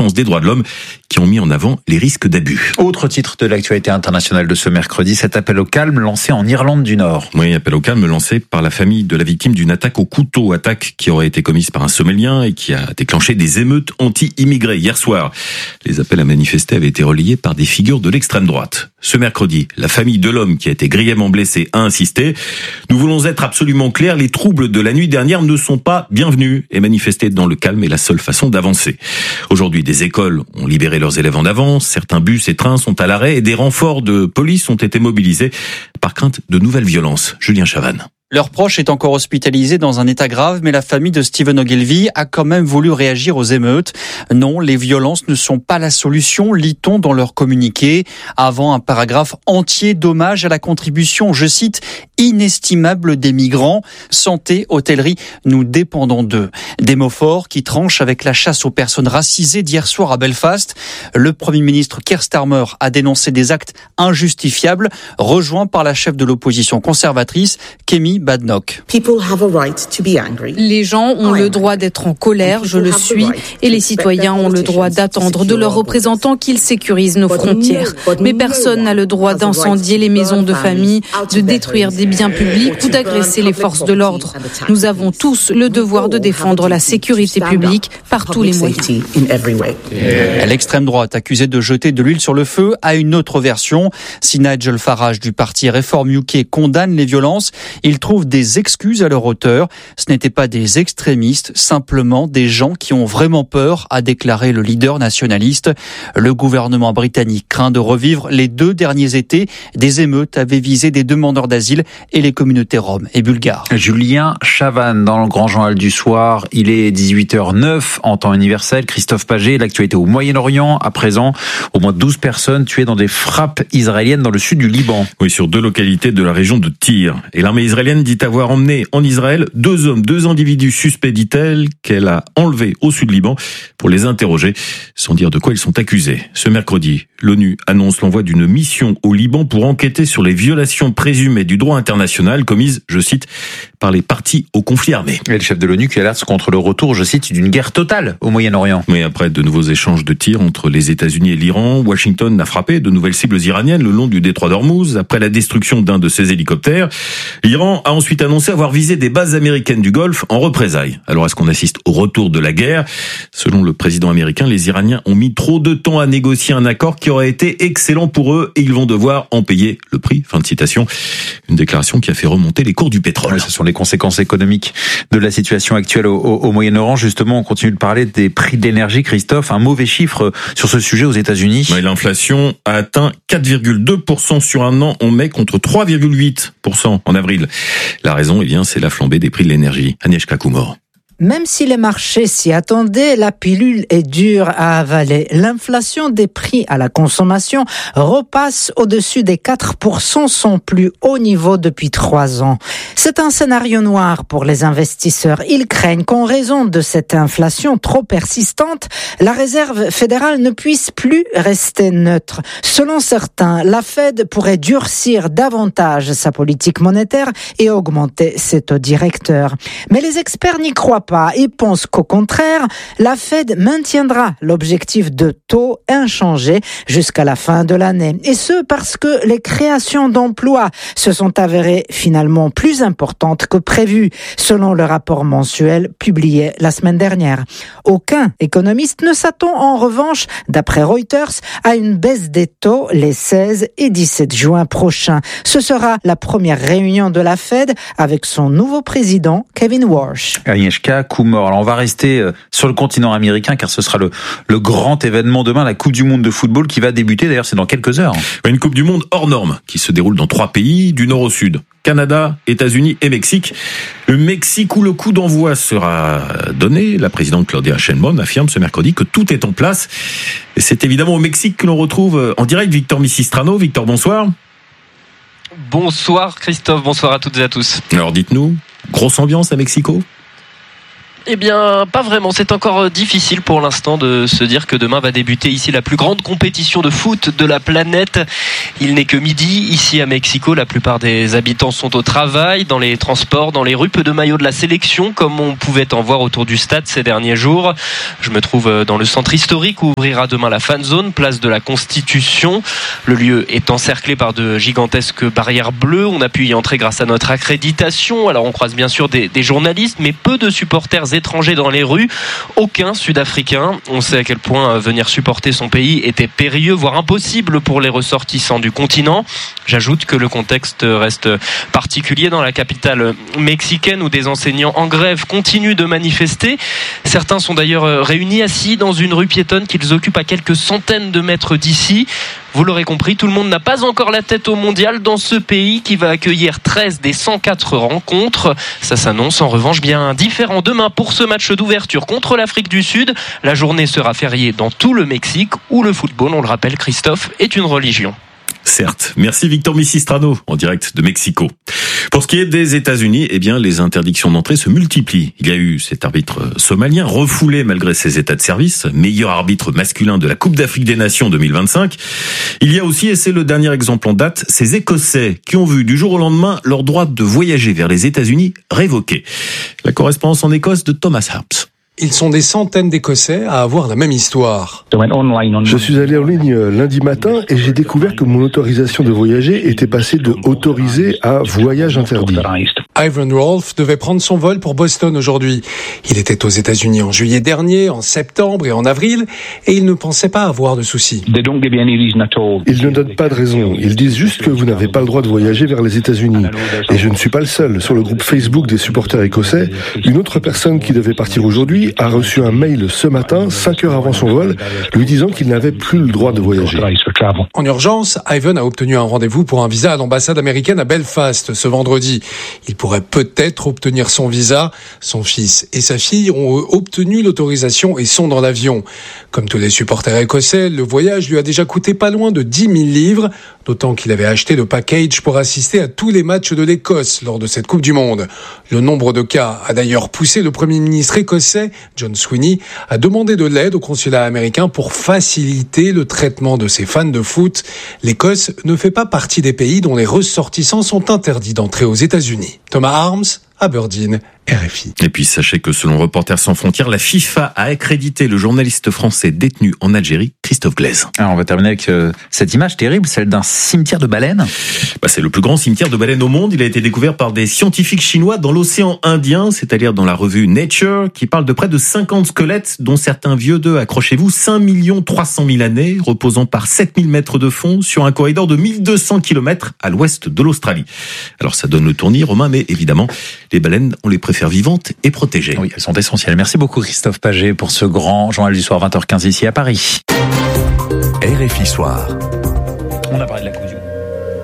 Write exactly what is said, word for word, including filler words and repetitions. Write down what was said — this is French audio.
défense des droits de l'homme qui ont mis en avant les risques d'abus. Autre titre de l'actualité internationale de ce mercredi, cet appel au calme lancé en Irlande du Nord. Oui, appel au calme lancé par la famille de la victime d'une attaque au couteau, attaque qui aurait été commise par un somélien et qui a déclenché des émeutes anti-immigrés hier soir. Les appels à manifester avaient été relayés par des figures de l'extrême droite. Ce mercredi, la famille de l'homme qui a été grièvement blessé a insisté. Nous voulons être absolument clairs, les troubles de la nuit dernière ne sont pas bienvenus et manifester dans le calme est la seule façon d'avancer. Aujourd'hui, des écoles ont libéré leurs élèves en avance, certains bus et trains sont à l'arrêt et des renforts de police ont été mobilisés par crainte de nouvelles violences. Julien Chavannes. Leur proche est encore hospitalisé dans un état grave, mais la famille de Stephen Ogilvy a quand même voulu réagir aux émeutes. Non, les violences ne sont pas la solution, lit-on dans leur communiqué. Avant un paragraphe entier d'hommage à la contribution, je cite, inestimable des migrants. Santé, hôtellerie, nous dépendons d'eux. Des mots forts qui tranchent avec la chasse aux personnes racisées d'hier soir à Belfast. Le Premier ministre Keir Starmer a dénoncé des actes injustifiables, rejoint par la chef de l'opposition conservatrice, Kemi Badenoch. Les gens ont le droit d'être en colère, je le suis, et les citoyens ont le droit d'attendre de leurs représentants qu'ils sécurisent nos frontières. Mais personne n'a le droit d'incendier les maisons de famille, de détruire des biens publics ou d'agresser les forces de l'ordre. Nous avons tous le devoir de défendre la sécurité publique par tous les moyens. L'extrême droite accusée de jeter de l'huile sur le feu a une autre version. Si Nigel Farage du parti Reform U K condamne les violences, il trouvent des excuses à leur auteur. Ce n'étaient pas des extrémistes, simplement des gens qui ont vraiment peur, a déclaré le leader nationaliste. Le gouvernement britannique craint de revivre les deux derniers étés. Des émeutes avaient visé des demandeurs d'asile et les communautés roms et bulgares. Julien Chavannes dans le Grand Journal du Soir. Il est dix-huit heures neuf en temps universel. Christophe Paget, l'actualité au Moyen-Orient. À présent, au moins douze personnes tuées dans des frappes israéliennes dans le sud du Liban. Oui, sur deux localités de la région de Tyr. Et l'armée israélienne dit avoir emmené en Israël deux hommes, deux individus suspects, dit-elle, qu'elle a enlevés au sud Liban pour les interroger, sans dire de quoi ils sont accusés. Ce mercredi, l'ONU annonce l'envoi d'une mission au Liban pour enquêter sur les violations présumées du droit international commises, je cite, par les parties au conflit armé. Et le chef de l'ONU qui alerte contre le retour, je cite, d'une guerre totale au Moyen-Orient. Mais après de nouveaux échanges de tirs entre les États-Unis et l'Iran, Washington a frappé de nouvelles cibles iraniennes le long du détroit d'Ormuz après la destruction d'un de ses hélicoptères. L'Iran a ensuite annoncé avoir visé des bases américaines du Golfe en représailles. Alors est-ce qu'on assiste au retour de la guerre ? Selon le président américain, les Iraniens ont mis trop de temps à négocier un accord qui aurait été excellent pour eux et ils vont devoir en payer le prix. Fin de citation. Une déclaration qui a fait remonter les cours du pétrole. Ouais, ce sont les conséquences économiques de la situation actuelle au, au, au Moyen-Orient. Justement, on continue de parler des prix de l'énergie. Christophe, un mauvais chiffre sur ce sujet aux États-Unis. Ouais, l'inflation a atteint quatre virgule deux pour cent sur un an en mai contre trois virgule huit pour cent en avril. La raison, eh bien, c'est la flambée des prix de l'énergie. Agnieszka Kumor. Même si les marchés s'y attendaient, la pilule est dure à avaler. L'inflation des prix à la consommation repasse au-dessus des quatre pour cent, son plus haut niveau depuis trois ans. C'est un scénario noir pour les investisseurs. Ils craignent qu'en raison de cette inflation trop persistante, la Réserve fédérale ne puisse plus rester neutre. Selon certains, la Fed pourrait durcir davantage sa politique monétaire et augmenter ses taux directeurs. Mais les experts n'y croient pas et pense qu'au contraire, la Fed maintiendra l'objectif de taux inchangé jusqu'à la fin de l'année. Et ce, parce que les créations d'emplois se sont avérées finalement plus importantes que prévu, selon le rapport mensuel publié la semaine dernière. Aucun économiste ne s'attend en revanche, d'après Reuters, à une baisse des taux les seize et dix-sept juin prochains. Ce sera la première réunion de la Fed avec son nouveau président, Kevin Warsh. Agnieszka Kumor. Alors on va rester sur le continent américain car ce sera le, le grand événement demain, la Coupe du Monde de football qui va débuter, d'ailleurs c'est dans quelques heures. Une Coupe du Monde hors norme qui se déroule dans trois pays, du nord au sud. Canada, États-Unis et Mexique. Le Mexique où le coup d'envoi sera donné. La présidente Claudia Sheinbaum affirme ce mercredi que tout est en place. Et c'est évidemment au Mexique que l'on retrouve en direct Victor Missistrano. Victor, bonsoir. Bonsoir Christophe, bonsoir à toutes et à tous. Alors dites-nous, grosse ambiance à Mexico ? Eh bien, pas vraiment. C'est encore difficile pour l'instant de se dire que demain va débuter ici la plus grande compétition de foot de la planète. Il n'est que midi. Ici à Mexico, la plupart des habitants sont au travail, dans les transports, dans les rues. Peu de maillots de la sélection, comme on pouvait en voir autour du stade ces derniers jours. Je me trouve dans le centre historique où ouvrira demain la fan zone, place de la Constitution. Le lieu est encerclé par de gigantesques barrières bleues. On a pu y entrer grâce à notre accréditation. Alors on croise bien sûr des, des journalistes, mais peu de supporters étrangers dans les rues, aucun sud-africain. On sait à quel point venir supporter son pays était périlleux, voire impossible pour les ressortissants du continent. J'ajoute que le contexte reste particulier dans la capitale mexicaine où des enseignants en grève continuent de manifester. Certains sont d'ailleurs réunis assis dans une rue piétonne qu'ils occupent à quelques centaines de mètres d'ici. Vous l'aurez compris, tout le monde n'a pas encore la tête au mondial dans ce pays qui va accueillir treize des cent quatre rencontres. Ça s'annonce en revanche bien différent demain pour ce match d'ouverture contre l'Afrique du Sud. La journée sera fériée dans tout le Mexique où le football, on le rappelle Christophe, est une religion. Certes. Merci Victor Missistrano, en direct de Mexico. Pour ce qui est des États-Unis, eh bien, les interdictions d'entrée se multiplient. Il y a eu cet arbitre somalien refoulé malgré ses états de service, meilleur arbitre masculin de la Coupe d'Afrique des Nations deux mille vingt-cinq. Il y a aussi, et c'est le dernier exemple en date, ces Écossais qui ont vu du jour au lendemain leur droit de voyager vers les États-Unis révoqué. La correspondance en Écosse de Thomas Harps. Ils sont des centaines d'Écossais à avoir la même histoire. Je suis allé en ligne lundi matin et j'ai découvert que mon autorisation de voyager était passée de autorisé à voyage interdit. Ivan Rolfe devait prendre son vol pour Boston aujourd'hui. Il était aux États-Unis en juillet dernier, en septembre et en avril, et il ne pensait pas avoir de soucis. Ils ne donnent pas de raison. Ils disent juste que vous n'avez pas le droit de voyager vers les États-Unis. Et je ne suis pas le seul. Sur le groupe Facebook des supporters écossais, une autre personne qui devait partir aujourd'hui a reçu un mail ce matin, cinq heures avant son vol, lui disant qu'il n'avait plus le droit de voyager. En urgence, Ivan a obtenu un rendez-vous pour un visa à l'ambassade américaine à Belfast ce vendredi. Il pourrait peut-être obtenir son visa. Son fils et sa fille ont obtenu l'autorisation et sont dans l'avion. Comme tous les supporters écossais, le voyage lui a déjà coûté pas loin de dix mille livres, d'autant qu'il avait acheté le package pour assister à tous les matchs de l'Écosse lors de cette Coupe du Monde. Le nombre de cas a d'ailleurs poussé le Premier ministre écossais, John Sweeney, à demander de l'aide au consulat américain pour faciliter le traitement de ses fans de foot. L'Écosse ne fait pas partie des pays dont les ressortissants sont interdits d'entrer aux États-Unis. Thomas Harms, Aberdeen, R F I. Et puis sachez que selon Reporters sans frontières, la FIFA a accrédité le journaliste français détenu en Algérie, Christophe Glaise. Alors on va terminer avec euh, cette image terrible, celle d'un cimetière de baleines. Bah, c'est le plus grand cimetière de baleines au monde. Il a été découvert par des scientifiques chinois dans l'océan Indien, c'est-à-dire dans la revue Nature, qui parle de près de cinquante squelettes, dont certains vieux de, accrochez-vous, cinq millions trois cent mille années, reposant par sept mille mètres de fond sur un corridor de mille deux cents kilomètres à l'ouest de l'Australie. Alors ça donne le tournis, Romain, mais évidemment, les baleines, on les préfère vivantes et protégées. Oui, elles sont essentielles. Merci beaucoup Christophe Paget pour ce grand journal du soir, vingt heures quinze ici à Paris. R F I Soir. On a parlé de la